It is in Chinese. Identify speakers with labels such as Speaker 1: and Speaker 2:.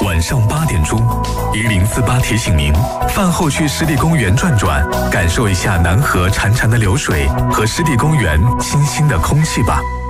Speaker 1: 晚上8点钟，1048提醒您，饭后去湿地公园转转，感受一下南河潺潺的流水和湿地公园清新的空气吧。